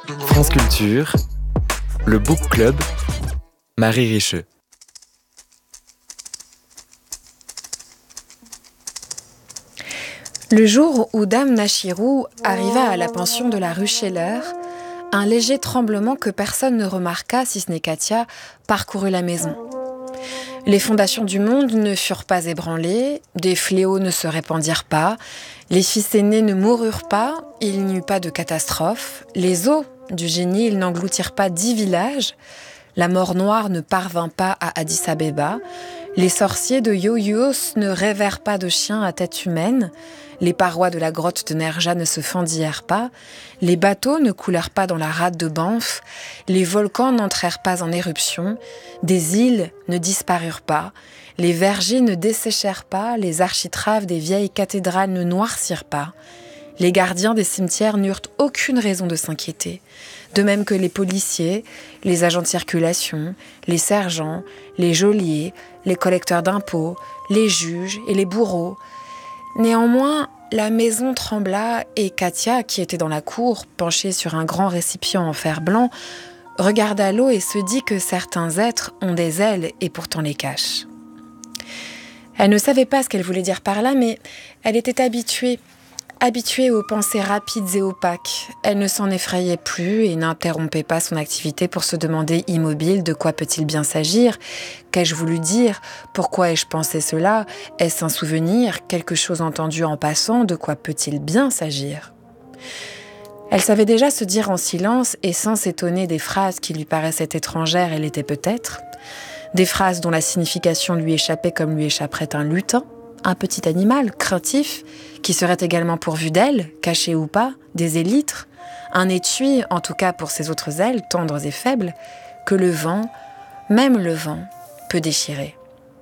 France Culture, le Book Club, Marie Richeux. Le jour où Dame Nachirou arriva à la pension de la rue Scheller, un léger tremblement que personne ne remarqua, si ce n'est Katia, parcourut la maison. Les fondations du monde ne furent pas ébranlées, des fléaux ne se répandirent pas, les fils aînés ne moururent pas, il n'y eut pas de catastrophe, les eaux du génie n'engloutirent pas 10 villages, la mort noire ne parvint pas à Addis Abeba, les sorciers de Yoyos ne rêvèrent pas de chiens à tête humaine, les parois de la grotte de Nerja ne se fendirent pas, les bateaux ne coulèrent pas dans la rade de Banff, les volcans n'entrèrent pas en éruption, des îles ne disparurent pas, les vergers ne desséchèrent pas, les architraves des vieilles cathédrales ne noircirent pas, les gardiens des cimetières n'eurent aucune raison de s'inquiéter, de même que les policiers, les agents de circulation, les sergents, les geôliers, les collecteurs d'impôts, les juges et les bourreaux. Néanmoins, la maison trembla et Katia, qui était dans la cour, penchée sur un grand récipient en fer blanc, regarda l'eau et se dit que certains êtres ont des ailes et pourtant les cachent. Elle ne savait pas ce qu'elle voulait dire par là, mais elle était habituée aux pensées rapides et opaques. Elle ne s'en effrayait plus et n'interrompait pas son activité pour se demander immobile de quoi peut-il bien s'agir. Qu'ai-je voulu dire? Pourquoi ai-je pensé cela? Est-ce un souvenir? Quelque chose entendu en passant? De quoi peut-il bien s'agir? Elle savait déjà se dire en silence et sans s'étonner des phrases qui lui paraissaient étrangères et l'étaient peut-être. Des phrases dont la signification lui échappait comme lui échapperait un lutin, un petit animal craintif, qui serait également pourvu d'ailes, cachées ou pas, des élytres, un étui, en tout cas pour ses autres ailes, tendres et faibles, que le vent, même le vent, peut déchirer.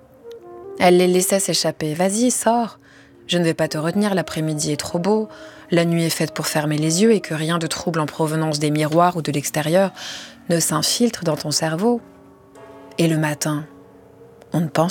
Elle les laissait s'échapper. « Vas-y, sors. Je ne vais pas te retenir, l'après-midi est trop beau. La nuit est faite pour fermer les yeux et que rien de trouble en provenance des miroirs ou de l'extérieur ne s'infiltre dans ton cerveau. Et le matin, on ne pense pas. »